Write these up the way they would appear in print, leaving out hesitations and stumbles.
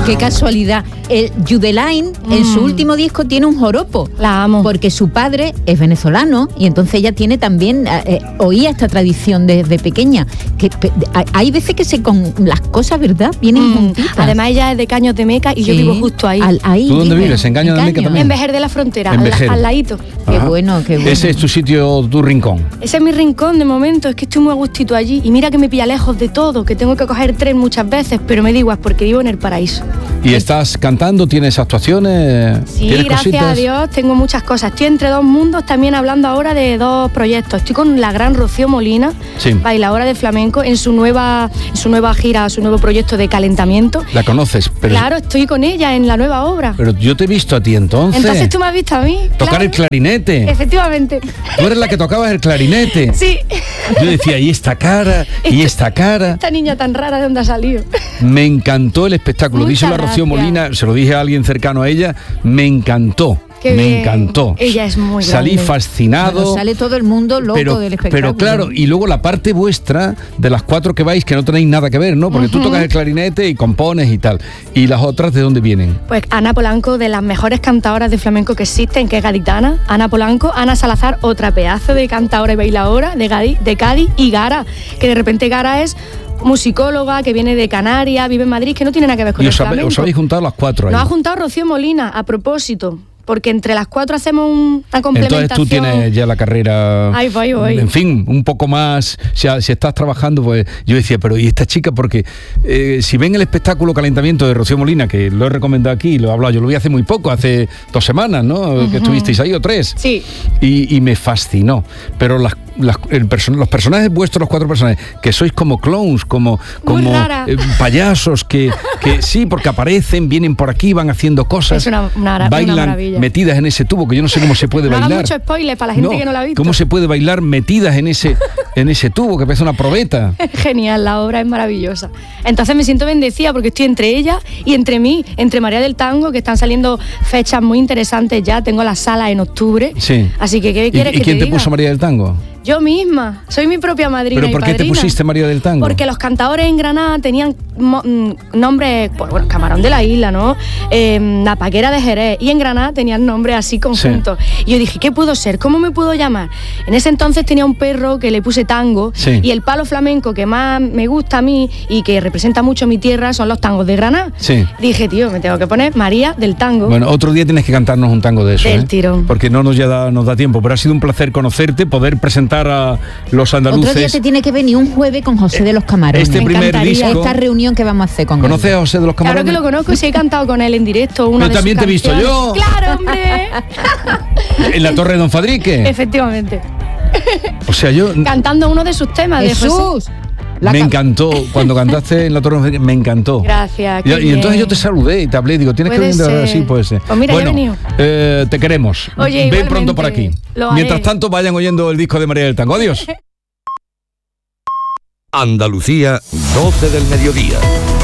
Qué casualidad. El Judelaine, en su último disco, tiene un joropo. La amo. Porque su padre es venezolano y entonces ella tiene también, oía esta tradición desde pequeña. Que hay veces que con las cosas, ¿verdad? Vienen juntitas. Además, ella es de Caños de Meca y yo vivo justo ahí. Ahí. ¿Tú dónde vives? ¿En Caños de Meca también? En Vejer de la Frontera, al ladito. Qué bueno, qué bueno. Ese es tu sitio, tu rincón. Ese es mi rincón de momento, es que estoy muy a gustito allí. Y mira que me pilla lejos de todo, que tengo que coger tren muchas veces, pero me da igual porque vivo en el paraíso. ¿Y estás cantando? ¿Tienes actuaciones? Sí, ¿Tienes gracias cositas? a Dios tengo muchas cosas. Estoy entre dos mundos, también hablando ahora de dos proyectos. Estoy con la gran Rocío Molina, bailadora de flamenco, en su nueva gira, su nuevo proyecto de calentamiento. ¿La conoces? Claro, estoy con ella en la nueva obra. Pero yo te he visto a ti entonces. Entonces tú me has visto a mí. Tocar el clarinete. Efectivamente. Tú eres la que tocabas el clarinete. Sí. Yo decía, ¿y esta cara? ¿Y esta cara? Esta niña tan rara, ¿de dónde ha salido? Me encantó el espectáculo. Díselo a Rocío Molina, se lo dije a alguien cercano a ella, me encantó. Me encantó. Ella es muy grande. Salí fascinado. Bueno, sale todo el mundo loco del espectáculo. Pero claro, y luego la parte vuestra, de las 4 que vais, que no tenéis nada que ver, ¿no? Porque tú tocas el clarinete y compones y tal. ¿Y las otras de dónde vienen? Pues Ana Polanco, de las mejores cantadoras de flamenco que existen, que es gaditana. Ana Polanco, Ana Salazar, otra pedazo de cantadora y bailadora de Cádiz, y Gara, que de repente Gara es musicóloga, que viene de Canarias, vive en Madrid, que no tiene nada que ver con el flamenco. Os habéis juntado las 4 ahí. Nos ha juntado Rocío Molina, a propósito. Porque entre las 4 hacemos una complementación. Entonces tú tienes ya la carrera. Ahí voy. En fin, un poco más. Si estás trabajando, pues yo decía, pero ¿y esta chica? Porque si ven el espectáculo Calentamiento de Rocío Molina, que lo he recomendado aquí, lo he hablado, yo lo vi hace muy poco, hace 2 semanas, ¿no? Que estuvisteis ahí, o 3. Sí. Y me fascinó. Pero los personajes vuestros, los 4 personajes, que sois como clowns, como payasos, que sí, porque aparecen, vienen por aquí, van haciendo cosas. Es una maravilla. Metidas en ese tubo, que yo no sé cómo se puede bailar. No hagas mucho spoiler para la gente que no la ha visto. ¿Cómo se puede bailar metidas en ese tubo, que parece una probeta? Genial, la obra es maravillosa. Entonces me siento bendecida porque estoy entre ella y entre mí, entre María del Tango, que están saliendo fechas muy interesantes ya. Tengo la sala en octubre. Sí. Así que, ¿qué quieres que te diga? ¿Y quién te puso María del Tango? Yo misma, soy mi propia madrina. ¿Pero por qué te pusiste María del Tango? Porque los cantadores en Granada tenían nombres, pues bueno, Camarón de la Isla, ¿no? La Paquera de Jerez, y en Granada tenían nombres así conjuntos. Sí. Y yo dije, ¿qué puedo ser? ¿Cómo me puedo llamar? En ese entonces tenía un perro que le puse Tango, y el palo flamenco que más me gusta a mí y que representa mucho mi tierra son los tangos de Granada. Sí. Dije, tío, me tengo que poner María del Tango. Bueno, otro día tienes que cantarnos un tango de eso. Del tirón. Porque no nos da tiempo, pero ha sido un placer conocerte, poder presentar a los andaluces. Otro día te tiene que venir un jueves con José de los Camarones. Este primer disco. Esta reunión que vamos a hacer con él. ¿Conoces a José de los Camarones? Claro que lo conozco y sí he cantado con él en directo. Pero también te he visto yo. ¡Claro, hombre! En la Torre de Don Fadrique. Efectivamente. O sea, yo... Cantando uno de sus temas. ¡Jesús! Me encantó, cuando cantaste en la Torre, me encantó. Gracias. Y entonces yo te saludé y te hablé, digo, tienes que venir así, puede ser. Pues mira, bueno, ya he venido. Te queremos. Oye, ven pronto por aquí. Mientras tanto, vayan oyendo el disco de María del Tango. Adiós. Andalucía, 12 del mediodía.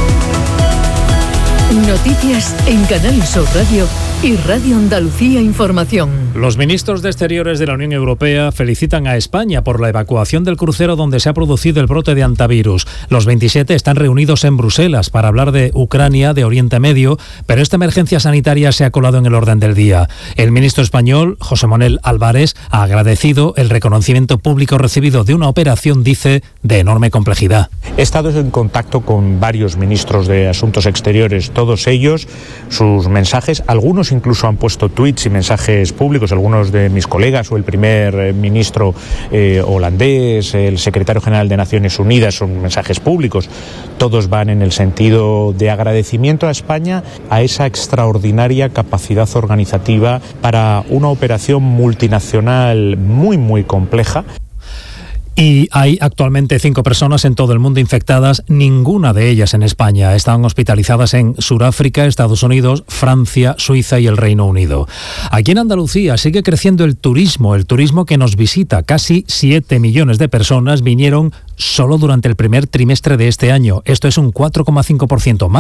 Noticias en Canal Sur Radio y Radio Andalucía Información. Los ministros de Exteriores de la Unión Europea felicitan a España por la evacuación del crucero donde se ha producido el brote de hantavirus. Los 27 están reunidos en Bruselas para hablar de Ucrania, de Oriente Medio, pero esta emergencia sanitaria se ha colado en el orden del día. El ministro español, José Manuel Álvarez, ha agradecido el reconocimiento público recibido de una operación, dice, de enorme complejidad. He estado en contacto con varios ministros de Asuntos Exteriores, todos ellos, sus mensajes, algunos incluso han puesto tweets y mensajes públicos, algunos de mis colegas o el primer ministro holandés, el secretario general de Naciones Unidas, son mensajes públicos. Todos van en el sentido de agradecimiento a España a esa extraordinaria capacidad organizativa para una operación multinacional muy, muy compleja. Y hay actualmente 5 personas en todo el mundo infectadas, ninguna de ellas en España. Están hospitalizadas en Sudáfrica, Estados Unidos, Francia, Suiza y el Reino Unido. Aquí en Andalucía sigue creciendo el turismo que nos visita. Casi 7 millones de personas vinieron solo durante el primer trimestre de este año. Esto es un 4,5% más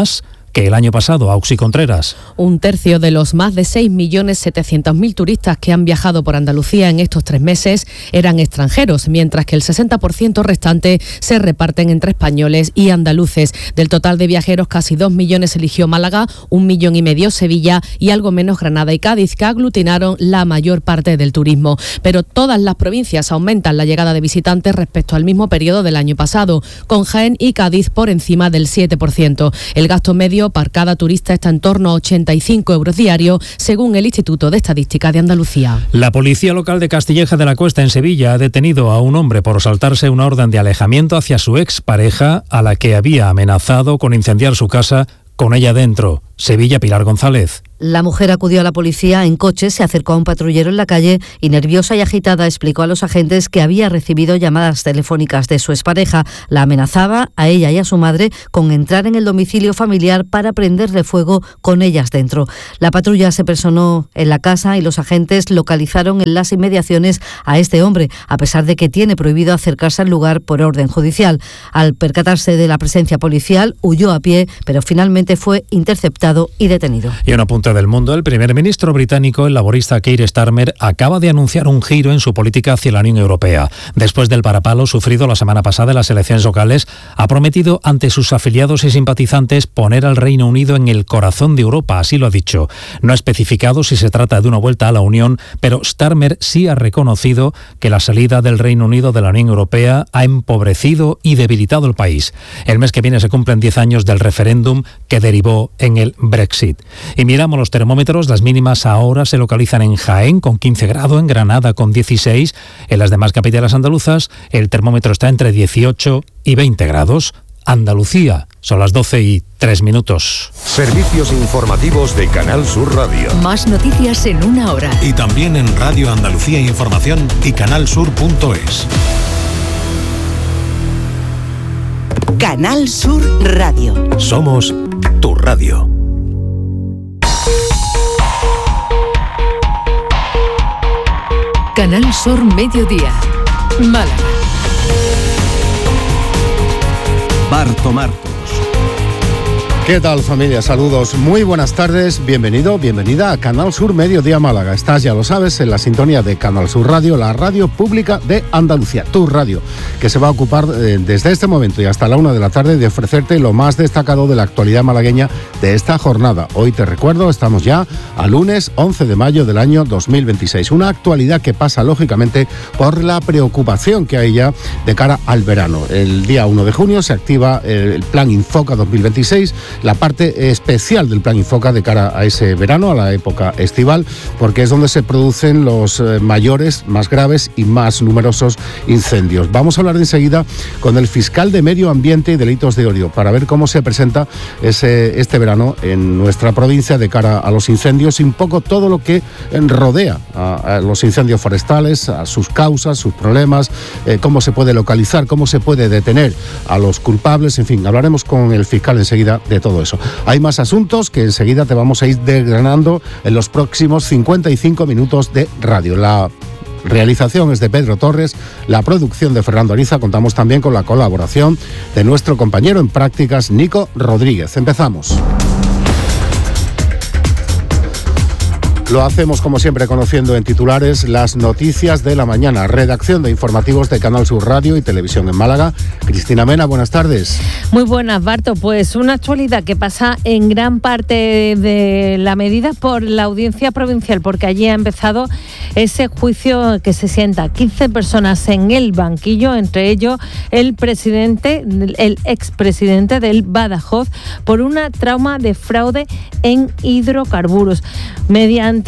que el año pasado. Auxi Contreras. Un tercio de los más de 6.700.000 turistas que han viajado por Andalucía en estos 3 meses eran extranjeros, mientras que el 60% restante se reparten entre españoles y andaluces. Del total de viajeros, casi 2 millones eligió Málaga, 1,5 millones Sevilla y algo menos Granada y Cádiz, que aglutinaron la mayor parte del turismo. Pero todas las provincias aumentan la llegada de visitantes respecto al mismo periodo del año pasado, con Jaén y Cádiz por encima del 7%. El gasto medio por cada turista está en torno a 85 euros diarios, según el Instituto de Estadística de Andalucía. La policía local de Castilleja de la Cuesta, en Sevilla, ha detenido a un hombre por saltarse una orden de alejamiento hacia su expareja, a la que había amenazado con incendiar su casa con ella dentro. Sevilla, Pilar González. La mujer acudió a la policía en coche, se acercó a un patrullero en la calle y, nerviosa y agitada, explicó a los agentes que había recibido llamadas telefónicas de su expareja. La amenazaba a ella y a su madre con entrar en el domicilio familiar para prenderle fuego con ellas dentro. La patrulla se personó en la casa y los agentes localizaron en las inmediaciones a este hombre, a pesar de que tiene prohibido acercarse al lugar por orden judicial. Al percatarse de la presencia policial, huyó a pie, pero finalmente fue interceptado y detenido. Y un apunte del mundo: el primer ministro británico, el laborista Keir Starmer, acaba de anunciar un giro en su política hacia la Unión Europea. Después del varapalo sufrido la semana pasada en las elecciones locales, ha prometido ante sus afiliados y simpatizantes poner al Reino Unido en el corazón de Europa, así lo ha dicho. No ha especificado si se trata de una vuelta a la Unión, pero Starmer sí ha reconocido que la salida del Reino Unido de la Unión Europea ha empobrecido y debilitado el país. El mes que viene se cumplen 10 años del referéndum que derivó en el Brexit. Y miramos los termómetros. Las mínimas ahora se localizan en Jaén con 15 grados, en Granada con 16, en las demás capitales andaluzas el termómetro está entre 18 y 20 grados. Andalucía, son las 12:03. Servicios informativos de Canal Sur Radio. Más noticias en una hora. Y también en Radio Andalucía Información y canalsur.es. Canal Sur Radio. Somos tu radio. Canal Sur Mediodía, Málaga. Barto Martos. ¿Qué tal, familia? Saludos, muy buenas tardes, bienvenido, bienvenida a Canal Sur Mediodía Málaga. Estás, ya lo sabes, en la sintonía de Canal Sur Radio, la radio pública de Andalucía, tu radio, que se va a ocupar desde este momento y hasta la 1 de la tarde de ofrecerte lo más destacado de la actualidad malagueña de esta jornada. Hoy te recuerdo, estamos ya a lunes 11 de mayo del año 2026. Una actualidad que pasa, lógicamente, por la preocupación que hay ya de cara al verano. El día 1 de junio se activa el Plan Infoca 2026, la parte especial del Plan Infoca de cara a ese verano, a la época estival, porque es donde se producen los mayores, más graves y más numerosos incendios. Vamos a hablar enseguida con el fiscal de Medio Ambiente y Delitos de Odio para ver cómo se presenta este verano en nuestra provincia de cara a los incendios y un poco todo lo que rodea a los incendios forestales, a sus causas, sus problemas, cómo se puede localizar, cómo se puede detener a los culpables, en fin, hablaremos con el fiscal enseguida de todo eso. Hay más asuntos que enseguida te vamos a ir desgranando en los próximos 55 minutos de radio. La realización es de Pedro Torres, la producción de Fernando Ariza. Contamos también con la colaboración de nuestro compañero en prácticas, Nico Rodríguez. Empezamos. Lo hacemos, como siempre, conociendo en titulares las noticias de la mañana. Redacción de informativos de Canal Sur Radio y Televisión en Málaga. Cristina Mena, buenas tardes. Muy buenas, Barto. Pues una actualidad que pasa en gran parte de la medida por la Audiencia Provincial, porque allí ha empezado ese juicio que se sienta 15 personas en el banquillo, entre ellos el expresidente del Badajoz, por una trama de fraude en hidrocarburos. Mediante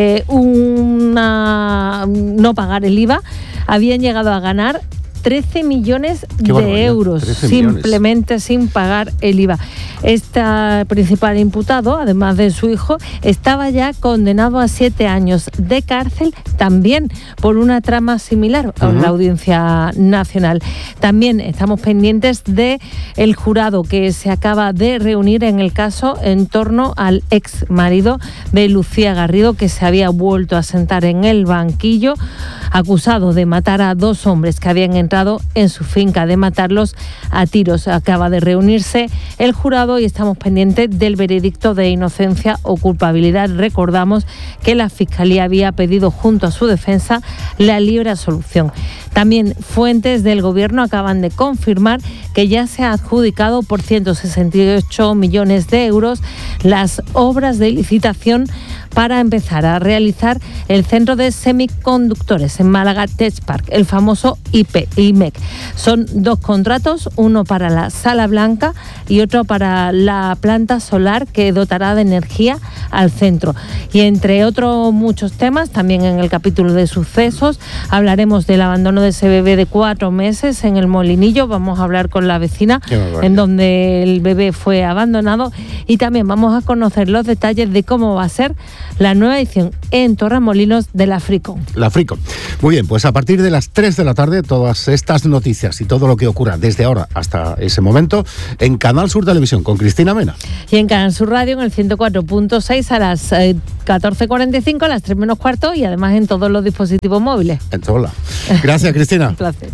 no pagar el IVA, habían llegado a ganar 13 millones de euros, simplemente sin pagar el IVA. Este principal imputado, además de su hijo, estaba ya condenado a 7 años de cárcel, también por una trama similar a la Audiencia Nacional. También estamos pendientes de el jurado que se acaba de reunir en el caso en torno al ex marido de Lucía Garrido, que se había vuelto a sentar en el banquillo acusado de matar a 2 hombres que habían entrado en su finca, de matarlos a tiros. Acaba de reunirse el jurado y estamos pendientes del veredicto de inocencia o culpabilidad. Recordamos que la Fiscalía había pedido junto a su defensa la libre absolución. También fuentes del Gobierno acaban de confirmar que ya se ha adjudicado por 168 millones de euros las obras de licitación para empezar a realizar el centro de semiconductores en Málaga Tech Park, el famoso IMEC. Son 2 contratos, uno para la Sala Blanca y otro para la planta solar que dotará de energía al centro. Y entre otros muchos temas, también en el capítulo de sucesos, hablaremos del abandono de ese bebé de 4 meses en el Molinillo. Vamos a hablar con la vecina en donde el bebé fue abandonado, y también vamos a conocer los detalles de cómo va a ser la nueva edición en Torremolinos de la Fricon. La Fricon. Muy bien, pues a partir de las 3 de la tarde, todas estas noticias y todo lo que ocurra desde ahora hasta ese momento en Canal Sur Televisión con Cristina Mena. Y en Canal Sur Radio en el 104.6 a las 14:45, a las 3 menos cuarto, y además en todos los dispositivos móviles. En todos lados. Gracias, Cristina. Un placer.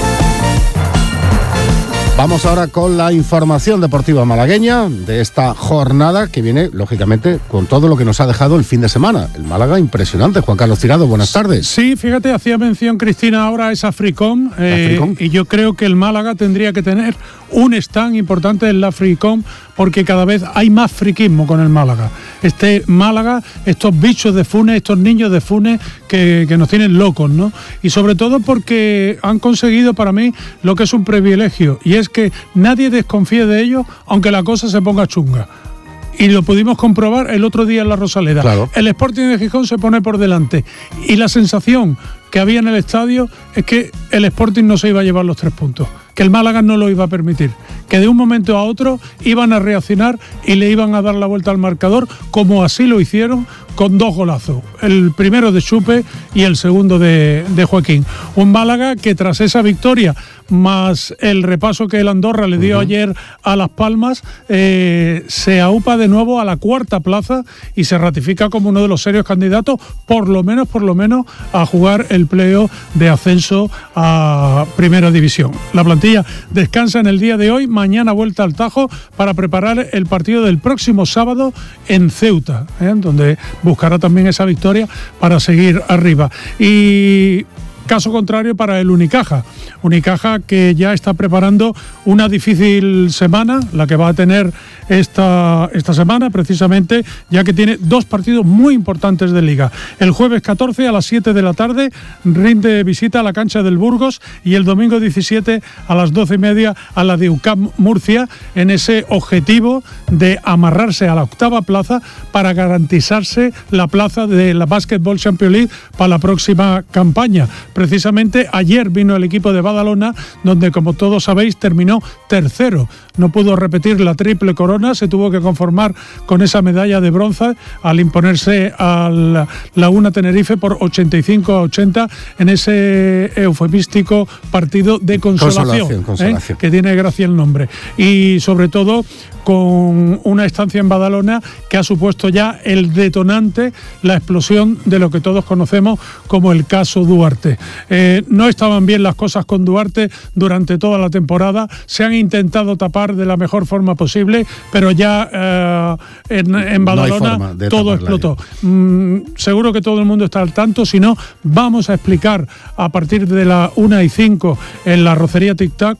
Vamos ahora con la información deportiva malagueña de esta jornada que viene, lógicamente, con todo lo que nos ha dejado el fin de semana. El Málaga impresionante. Juan Carlos Tirado, buenas tardes. Sí, fíjate, hacía mención Cristina ahora a esa Fricon, y yo creo que el Málaga tendría que tener un stand importante en la Fricon, porque cada vez hay más friquismo con el Málaga. Este Málaga, estos bichos de Funes, estos niños de Funes que nos tienen locos, ¿no? Y sobre todo porque han conseguido para mí lo que es un privilegio, y es que nadie desconfíe de ellos aunque la cosa se ponga chunga. Y lo pudimos comprobar el otro día en la Rosaleda. Claro. El Sporting de Gijón se pone por delante, y la sensación que había en el estadio es que el Sporting no se iba a llevar los 3 puntos, que el Málaga no lo iba a permitir, que de un momento a otro iban a reaccionar y le iban a dar la vuelta al marcador, como así lo hicieron con 2 golazos, el primero de Chupe y el segundo de Joaquín. Un Málaga que tras esa victoria, más el repaso que el Andorra le dio ayer a Las Palmas, se aupa de nuevo a la 4ª plaza y se ratifica como uno de los serios candidatos, por lo menos, a jugar el playoff de ascenso a Primera División. La plantilla descansa en el día de hoy, mañana vuelta al Tajo para preparar el partido del próximo sábado en Ceuta, donde buscará también esa victoria para seguir arriba. Y caso contrario para el Unicaja que ya está preparando una difícil semana, la que va a tener esta semana precisamente, ya que tiene 2 partidos muy importantes de Liga. El jueves 14 a las 7 de la tarde rinde visita a la cancha del Burgos, y el domingo 17 a las 12:30 a la de UCAM Murcia, en ese objetivo de amarrarse a la 8ª plaza para garantizarse la plaza de la Basketball Champions League para la próxima campaña. Precisamente ayer vino el equipo de Badalona, donde, como todos sabéis, terminó tercero. No pudo repetir la triple corona, se tuvo que conformar con esa medalla de bronce al imponerse al Laguna Tenerife por 85-80 en ese eufemístico partido de consolación. Que tiene gracia el nombre. Y sobre todo con una estancia en Badalona que ha supuesto ya el detonante, la explosión de lo que todos conocemos como el caso Duarte. No estaban bien las cosas con Duarte durante toda la temporada, se han intentado tapar de la mejor forma posible, pero ya en Badalona no todo explotó. Seguro que todo el mundo está al tanto, si no, vamos a explicar a partir de la 1:05 en la Rocería Tic Tac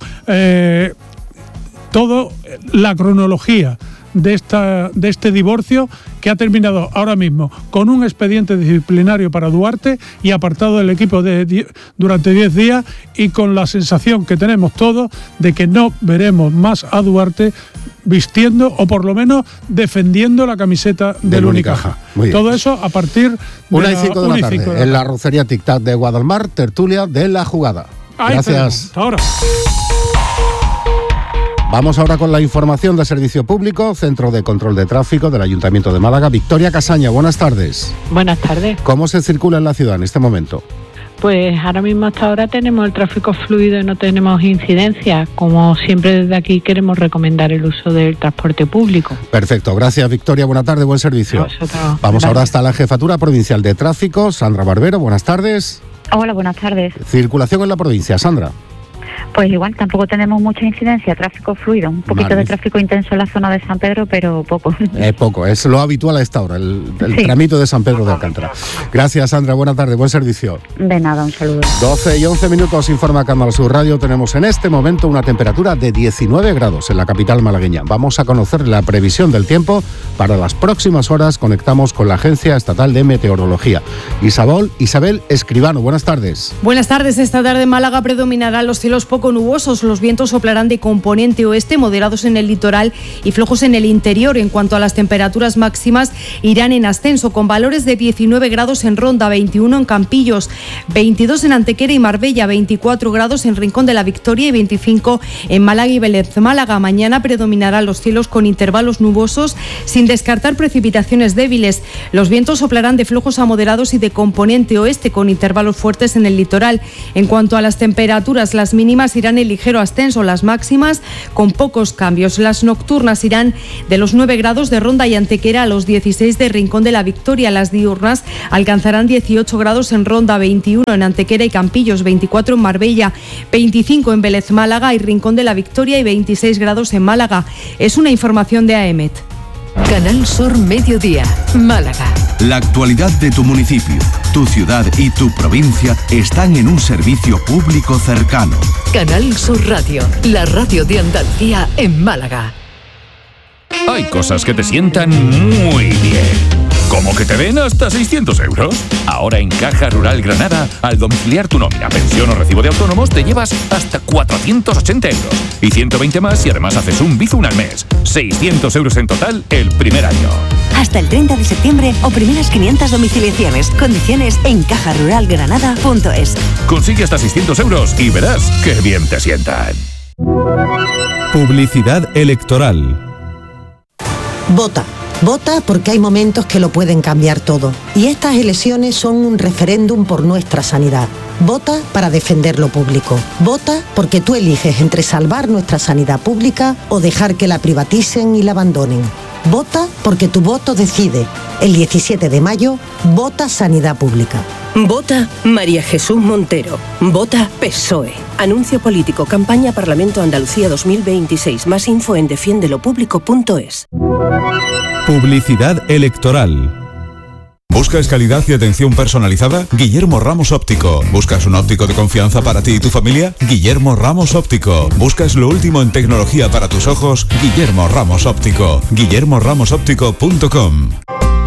toda la cronología de este divorcio, que ha terminado ahora mismo con un expediente disciplinario para Duarte y apartado del equipo durante 10 días, y con la sensación que tenemos todos de que no veremos más a Duarte vistiendo, o por lo menos defendiendo, la camiseta del Unicaja. Todo eso a partir de 1:05 de la tarde en la Rocería Tic Tac de Guadalmar, tertulia de La Jugada. Gracias. Hasta ahora. Vamos ahora con la información de servicio público, Centro de Control de Tráfico del Ayuntamiento de Málaga. Victoria Casaña, buenas tardes. Buenas tardes. ¿Cómo se circula en la ciudad en este momento? Pues ahora mismo, hasta ahora, tenemos el tráfico fluido y no tenemos incidencias. Como siempre, desde aquí queremos recomendar el uso del transporte público. Perfecto, gracias Victoria, buena tarde, buen servicio. Vamos ahora hasta la Jefatura Provincial de Tráfico. Sandra Barbero, buenas tardes. Hola, buenas tardes. Circulación en la provincia, Sandra. Pues igual, tampoco tenemos mucha incidencia, tráfico fluido, un poquito de tráfico intenso en la zona de San Pedro, pero poco. Poco, es lo habitual a esta hora, el tramito de San Pedro de Alcántara. Gracias, Sandra, buena tarde, buen servicio. De nada, un saludo. 12 y 11 minutos, informa Canal Sur Radio. Tenemos en este momento una temperatura de 19 grados en la capital malagueña. Vamos a conocer la previsión del tiempo para las próximas horas. Conectamos con la Agencia Estatal de Meteorología. Isabel Escribano, buenas tardes. Buenas tardes, esta tarde en Málaga predominarán los cielos poco nubosos, los vientos soplarán de componente oeste, moderados en el litoral y flojos en el interior. En cuanto a las temperaturas máximas, irán en ascenso, con valores de 19 grados en Ronda, 21 en Campillos, 22 en Antequera y Marbella, 24 grados en Rincón de la Victoria y 25 en Málaga y Vélez Málaga. Mañana predominarán los cielos con intervalos nubosos, sin descartar precipitaciones débiles. Los vientos soplarán de flojos a moderados y de componente oeste, con intervalos fuertes en el litoral. En cuanto a las temperaturas, las mínimas irán en ligero ascenso, las máximas con pocos cambios. Las nocturnas irán de los 9 grados de Ronda y Antequera a los 16 de Rincón de la Victoria. Las diurnas alcanzarán 18 grados en Ronda, 21 en Antequera y Campillos, 24 en Marbella, 25 en Vélez Málaga y Rincón de la Victoria y 26 grados en Málaga. Es una información de AEMET. Canal Sur Mediodía, Málaga. La actualidad de tu municipio, tu ciudad y tu provincia están en un servicio público cercano. Canal Sur Radio, la radio de Andalucía en Málaga. Hay cosas que te sientan muy bien. ¿Cómo que te den hasta 600 euros? Ahora en Caja Rural Granada, al domiciliar tu nómina, pensión o recibo de autónomos, te llevas hasta 480 euros. Y 120 más si además haces un Bizum al mes. 600 euros en total el primer año. Hasta el 30 de septiembre o primeras 500 domiciliaciones. Condiciones en cajaruralgranada.es. Consigue hasta 600 euros y verás qué bien te sientan. Publicidad electoral. Vota. Vota porque hay momentos que lo pueden cambiar todo. Y estas elecciones son un referéndum por nuestra sanidad. Vota para defender lo público. Vota porque tú eliges entre salvar nuestra sanidad pública o dejar que la privaticen y la abandonen. Vota porque tu voto decide. El 17 de mayo, vota Sanidad Pública. Vota María Jesús Montero. Vota PSOE. Anuncio político. Campaña Parlamento Andalucía 2026. Más info en defiendelopublico.es. Publicidad electoral. ¿Buscas calidad y atención personalizada? Guillermo Ramos Óptico. ¿Buscas un óptico de confianza para ti y tu familia? Guillermo Ramos Óptico. ¿Buscas lo último en tecnología para tus ojos? Guillermo Ramos Óptico. guillermoramosoptico.com.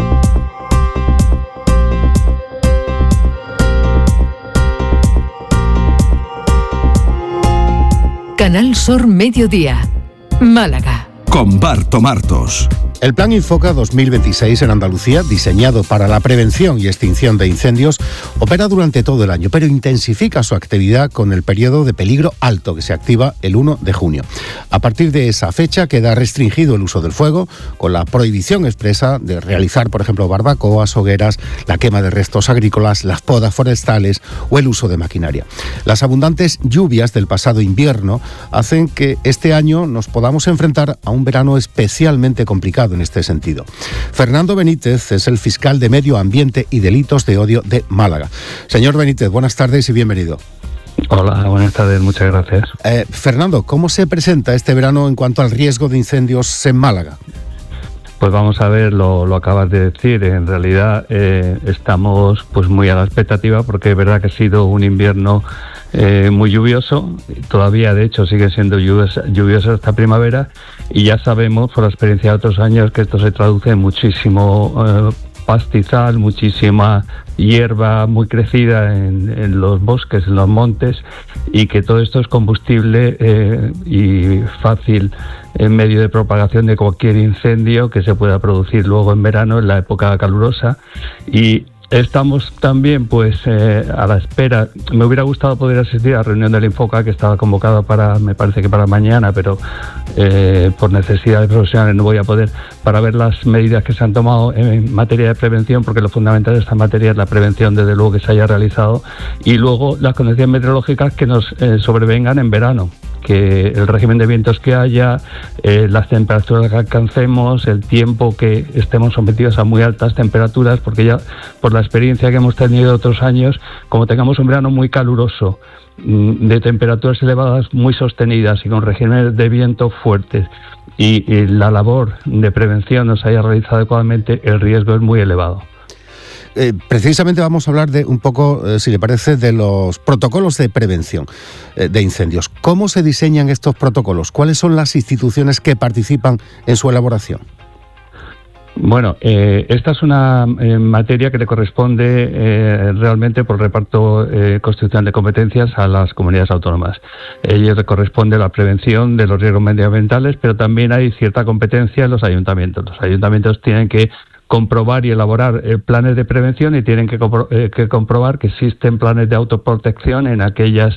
Canal Sur Mediodía, Málaga. Con Barto Martos. El Plan Infoca 2026 en Andalucía, diseñado para la prevención y extinción de incendios, opera durante todo el año, pero intensifica su actividad con el periodo de peligro alto que se activa el 1 de junio. A partir de esa fecha queda restringido el uso del fuego, con la prohibición expresa de realizar, por ejemplo, barbacoas, hogueras, la quema de restos agrícolas, las podas forestales o el uso de maquinaria. Las abundantes lluvias del pasado invierno hacen que este año nos podamos enfrentar a un verano especialmente complicado en este sentido. Fernando Benítez es el fiscal de Medio Ambiente y Delitos de Odio de Málaga. Señor Benítez, buenas tardes y bienvenido. Hola, buenas tardes, muchas gracias. Fernando, ¿cómo se presenta este verano en cuanto al riesgo de incendios en Málaga? Pues vamos a ver, lo acabas de decir. En realidad estamos pues muy a la expectativa, porque es verdad que ha sido un invierno muy lluvioso. Todavía, de hecho, sigue siendo lluvioso esta primavera, y ya sabemos por la experiencia de otros años que esto se traduce en muchísimo pastizal, muchísima hierba muy crecida en los bosques, en los montes, y que todo esto es combustible y fácil en medio de propagación de cualquier incendio que se pueda producir luego en verano, en la época calurosa. Y estamos también pues a la espera. Me hubiera gustado poder asistir a la reunión del Infoca, que estaba convocada para, me parece que para mañana, pero por necesidades profesionales no voy a poder, para ver las medidas que se han tomado en materia de prevención, porque lo fundamental de esta materia es la prevención, desde luego, que se haya realizado, y luego las condiciones meteorológicas que nos sobrevengan en verano, que el régimen de vientos que haya, las temperaturas que alcancemos, el tiempo que estemos sometidos a muy altas temperaturas, porque ya por la experiencia que hemos tenido de otros años, como tengamos un verano muy caluroso, de temperaturas elevadas muy sostenidas y con regímenes de viento fuertes, y la labor de prevención no se haya realizado adecuadamente, el riesgo es muy elevado. Precisamente vamos a hablar de un poco, si le parece, de los protocolos de prevención de incendios. ¿Cómo se diseñan estos protocolos? ¿Cuáles son las instituciones que participan en su elaboración? Bueno, esta es una materia que le corresponde realmente por reparto constitucional de competencias a las comunidades autónomas. A ellos le corresponde la prevención de los riesgos medioambientales, pero también hay cierta competencia en los ayuntamientos. Los ayuntamientos tienen que comprobar y elaborar planes de prevención y tienen que comprobar que existen planes de autoprotección en aquellas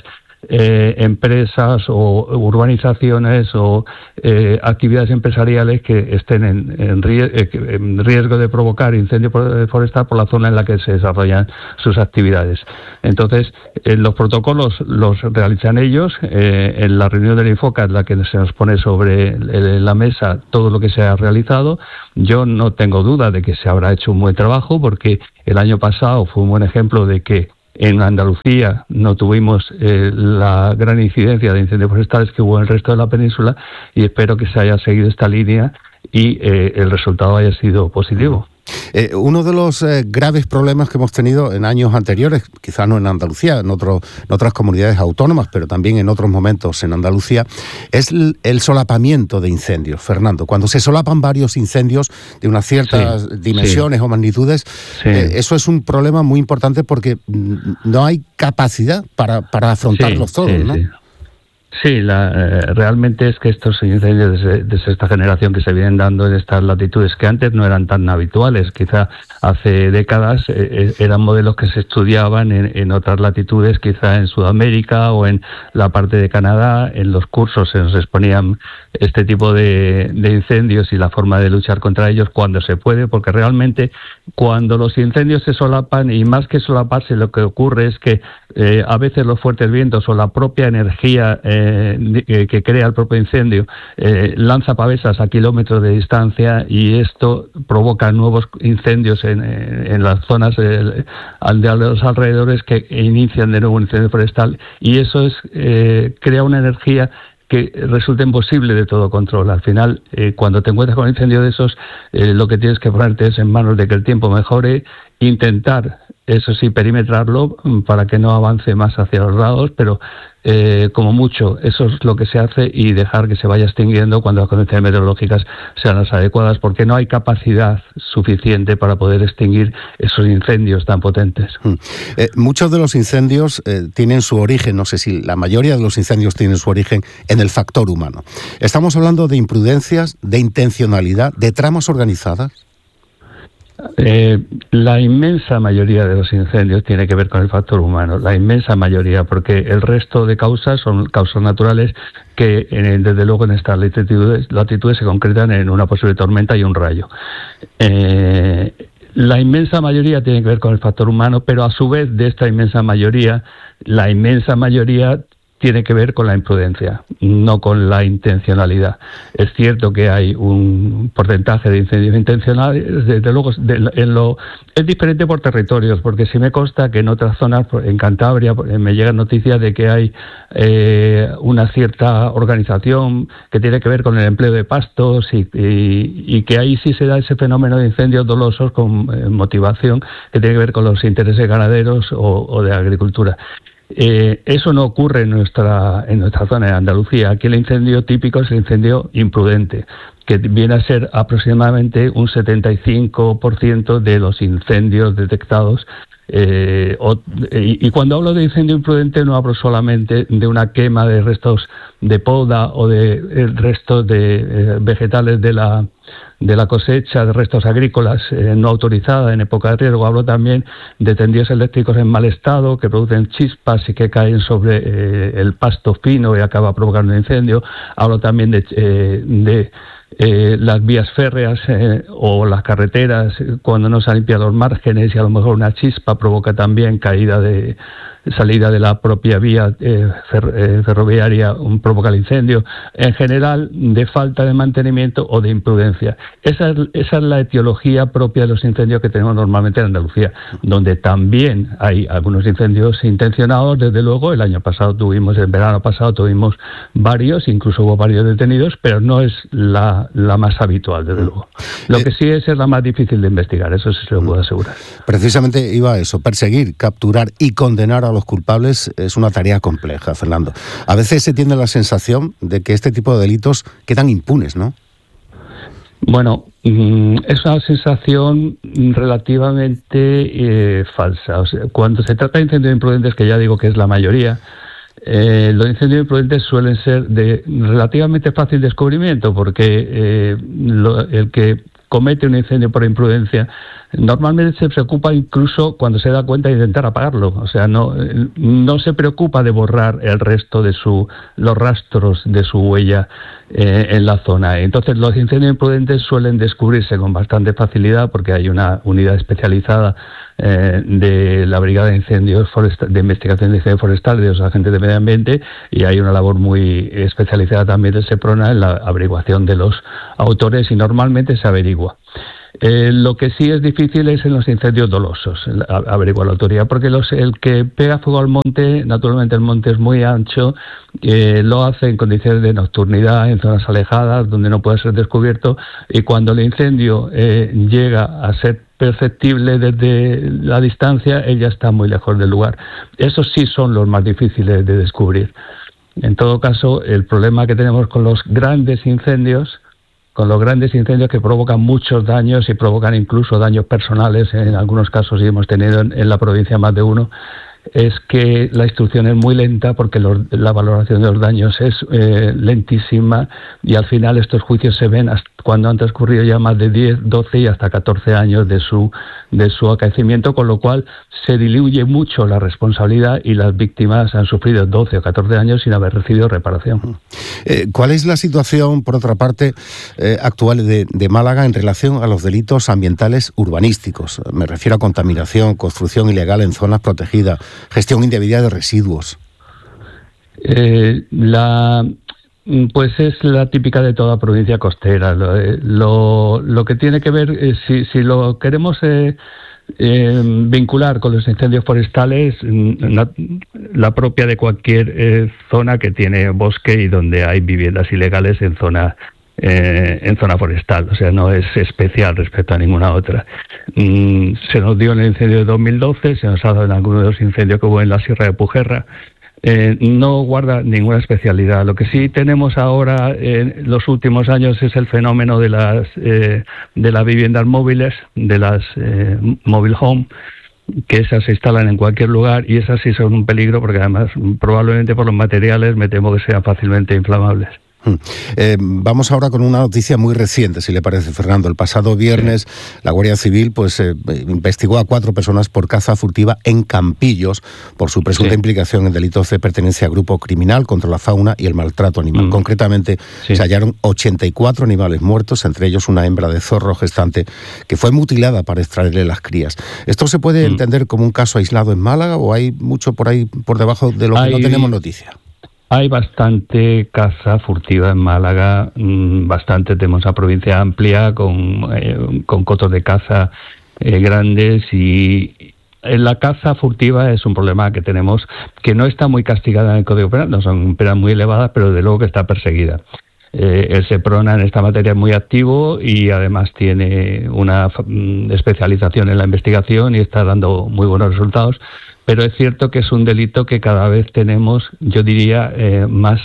empresas o urbanizaciones o actividades empresariales que estén en riesgo de provocar incendio forestal por la zona en la que se desarrollan sus actividades. Entonces, los protocolos los realizan ellos. En la reunión del Infoca, en la que se nos pone sobre la mesa todo lo que se ha realizado, yo no tengo duda de que se habrá hecho un buen trabajo, porque el año pasado fue un buen ejemplo de que en Andalucía no tuvimos la gran incidencia de incendios forestales que hubo en el resto de la península, y espero que se haya seguido esta línea y el resultado haya sido positivo. Uno de los graves problemas que hemos tenido en años anteriores, quizás no en Andalucía, en otras comunidades autónomas, pero también en otros momentos en Andalucía, es el solapamiento de incendios. Fernando, cuando se solapan varios incendios de unas ciertas dimensiones o magnitudes, eso es un problema muy importante porque no hay capacidad para afrontarlos todos, ¿no? Sí, realmente es que estos incendios de sexta generación que se vienen dando en estas latitudes, que antes no eran tan habituales, quizá hace décadas eran modelos que se estudiaban en otras latitudes, quizá en Sudamérica o en la parte de Canadá. En los cursos se nos exponían este tipo de incendios y la forma de luchar contra ellos cuando se puede, porque realmente cuando los incendios se solapan, y más que solaparse, lo que ocurre es que a veces los fuertes vientos o la propia energía que crea el propio incendio lanza pavesas a kilómetros de distancia, y esto provoca nuevos incendios en las zonas de los alrededores, que inician de nuevo un incendio forestal, y eso crea una energía que resulta imposible de todo control. Al final, cuando te encuentras con un incendio de esos, lo que tienes que ponerte es en manos de que el tiempo mejore, intentar, eso sí, perimetrarlo para que no avance más hacia los lados, pero como mucho eso es lo que se hace, y dejar que se vaya extinguiendo cuando las condiciones meteorológicas sean las adecuadas, porque no hay capacidad suficiente para poder extinguir esos incendios tan potentes. Muchos de los incendios tienen su origen, no sé si la mayoría de los incendios tienen su origen en el factor humano. Estamos hablando de imprudencias, de intencionalidad, de tramas organizadas. La inmensa mayoría de los incendios tiene que ver con el factor humano, la inmensa mayoría, porque el resto de causas son causas naturales que desde luego en estas latitudes se concretan en una posible tormenta y un rayo. La inmensa mayoría tiene que ver con el factor humano, pero a su vez de esta inmensa mayoría, la inmensa mayoría tiene que ver con la imprudencia, no con la intencionalidad. Es cierto que hay un porcentaje de incendios intencionales, desde luego es diferente por territorios, porque sí me consta que en otras zonas, en Cantabria, me llegan noticias de que hay una cierta organización que tiene que ver con el empleo de pastos y que ahí sí se da ese fenómeno de incendios dolosos con motivación que tiene que ver con los intereses ganaderos o de agricultura. Eso no ocurre en nuestra zona de Andalucía. Aquí el incendio típico es el incendio imprudente, que viene a ser aproximadamente un 75% de los incendios detectados. Y cuando hablo de incendio imprudente no hablo solamente de una quema de restos de poda o de restos de vegetales de la cosecha, de restos agrícolas no autorizadas en época de riego. Hablo también de tendidos eléctricos en mal estado que producen chispas y que caen sobre el pasto fino y acaba provocando un incendio. Hablo también de las vías férreas o las carreteras, cuando no se han limpiado los márgenes y a lo mejor una chispa provoca también salida de la propia vía ferroviaria, provoca el incendio, en general de falta de mantenimiento o de imprudencia. Esa es la etiología propia de los incendios que tenemos normalmente en Andalucía, donde también hay algunos incendios intencionados. Desde luego, el verano pasado tuvimos varios, incluso hubo varios detenidos, pero no es la más habitual, desde luego. Lo que sí es la más difícil de investigar, eso sí se lo puedo asegurar. Precisamente iba a eso, perseguir, capturar y condenar a los culpables es una tarea compleja, Fernando. A veces se tiene la sensación de que este tipo de delitos quedan impunes, ¿no? Bueno, es una sensación relativamente falsa. O sea, cuando se trata de incendios imprudentes, que ya digo que es la mayoría, los incendios imprudentes suelen ser de relativamente fácil descubrimiento, porque el que comete un incendio por imprudencia normalmente se preocupa incluso cuando se da cuenta de intentar apagarlo. O sea, no se preocupa de borrar el resto de los rastros de su huella en la zona. Entonces, los incendios imprudentes suelen descubrirse con bastante facilidad porque hay una unidad especializada de la Brigada de Incendios de Investigación de Incendios Forestales de los agentes de medio ambiente, y hay una labor muy especializada también de SEPRONA en la averiguación de los autores, y normalmente se averigua. Lo que sí es difícil es en los incendios dolosos, averiguar la autoría, porque el que pega fuego al monte, naturalmente el monte es muy ancho, lo hace en condiciones de nocturnidad, en zonas alejadas, donde no puede ser descubierto, y cuando el incendio llega a ser perceptible desde la distancia, él ya está muy lejos del lugar. Esos sí son los más difíciles de descubrir. En todo caso, el problema que tenemos con los grandes incendios que provocan muchos daños y provocan incluso daños personales, en algunos casos, y hemos tenido en la provincia más de uno, es que la instrucción es muy lenta, porque la valoración de los daños es lentísima, y al final estos juicios se ven cuando han transcurrido ya más de 10, 12 y hasta 14 años de su acaecimiento, con lo cual se diluye mucho la responsabilidad y las víctimas han sufrido 12 o 14 años sin haber recibido reparación. ¿Cuál es la situación, por otra parte, actual de Málaga en relación a los delitos ambientales urbanísticos? Me refiero a contaminación, construcción ilegal en zonas protegidas, gestión indebida de residuos. Pues es la típica de toda provincia costera. Lo que tiene que ver, si lo queremos vincular con los incendios forestales, la propia de cualquier zona que tiene bosque y donde hay viviendas ilegales en zona forestal, o sea, no es especial respecto a ninguna otra. Se nos dio en el incendio de 2012, se nos ha dado en algunos de los incendios que hubo en la Sierra de Pujerra. No guarda ninguna especialidad. Lo que sí tenemos ahora en los últimos años es el fenómeno de las viviendas móviles, de las mobile home, que esas se instalan en cualquier lugar, y esas sí son un peligro, porque además probablemente por los materiales me temo que sean fácilmente inflamables. Vamos ahora con una noticia muy reciente, si le parece, Fernando. El pasado viernes la Guardia Civil investigó a 4 personas por caza furtiva en Campillos por su presunta implicación en delitos de pertenencia a grupo criminal contra la fauna y el maltrato animal. Concretamente, se hallaron 84 animales muertos, entre ellos una hembra de zorro gestante que fue mutilada para extraerle las crías. ¿Esto se puede entender como un caso aislado en Málaga, o hay mucho por ahí por debajo de lo que no tenemos noticia? Hay bastante caza furtiva en Málaga, bastante. Tenemos una provincia amplia con cotos de caza grandes, y la caza furtiva es un problema que tenemos, que no está muy castigada en el Código Penal, no son penas muy elevadas, pero de luego que está perseguida. El SEPRONA en esta materia es muy activo y además tiene una especialización en la investigación y está dando muy buenos resultados. Pero es cierto que es un delito que cada vez tenemos, yo diría, más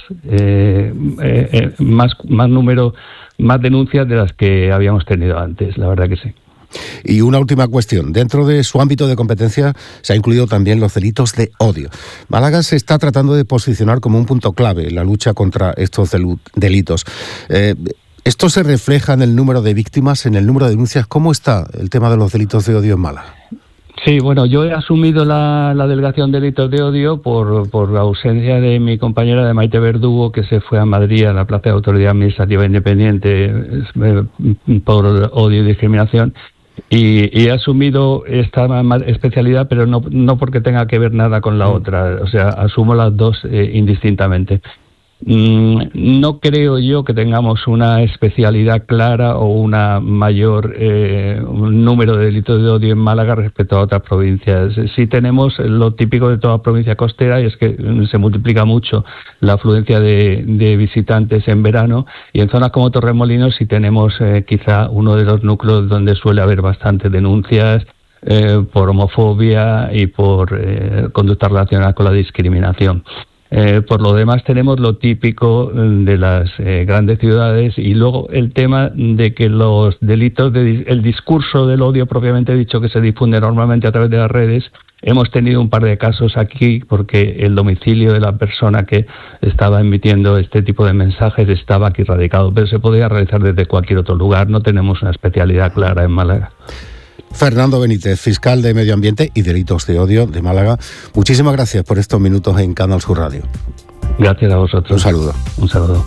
denuncias de las que habíamos tenido antes, la verdad que sí. Y una última cuestión. Dentro de su ámbito de competencia se ha incluido también los delitos de odio. Málaga se está tratando de posicionar como un punto clave en la lucha contra estos delitos. ¿Esto se refleja en el número de víctimas, en el número de denuncias? ¿Cómo está el tema de los delitos de odio en Málaga? Sí, bueno, yo he asumido la delegación de delitos de odio por la ausencia de mi compañera de Maite Verdugo, que se fue a Madrid a la Plaza de Autoridad Administrativa Independiente por odio y discriminación. Y he asumido esta especialidad, pero no porque tenga que ver nada con la otra. O sea, asumo las dos indistintamente. No creo yo que tengamos una especialidad clara o una mayor un número de delitos de odio en Málaga respecto a otras provincias. Sí tenemos lo típico de toda provincia costera, y es que se multiplica mucho la afluencia de visitantes en verano, y en zonas como Torremolinos sí tenemos quizá uno de los núcleos donde suele haber bastantes denuncias por homofobia y por conductas relacionadas con la discriminación. Por lo demás tenemos lo típico de las grandes ciudades, y luego el tema de que los delitos, el discurso del odio propiamente dicho, que se difunde normalmente a través de las redes, hemos tenido un par de casos aquí porque el domicilio de la persona que estaba emitiendo este tipo de mensajes estaba aquí radicado, pero se podía realizar desde cualquier otro lugar. No tenemos una especialidad clara en Málaga. Fernando Benítez, fiscal de Medio Ambiente y Delitos de Odio de Málaga, muchísimas gracias por estos minutos en Canal Sur Radio. Gracias a vosotros. Un saludo. Un saludo.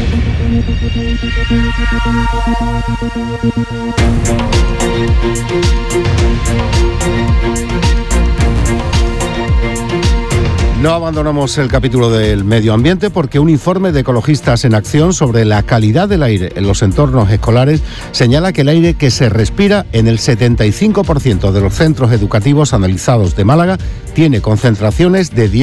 No abandonamos el capítulo del medio ambiente porque un informe de Ecologistas en Acción sobre la calidad del aire en los entornos escolares señala que el aire que se respira en el 75% de los centros educativos analizados de Málaga tiene concentraciones de